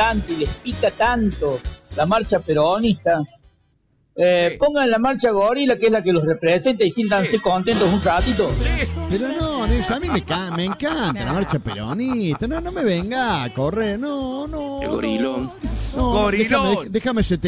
tanto y les pica tanto la marcha peronista, pongan la marcha gorila, que es la que los representa, y siéntanse contentos un ratito. Pero no, Nelson, a mí me encanta la marcha peronista. No me venga a correr. No. El gorilón. No, Gorilón. déjame ese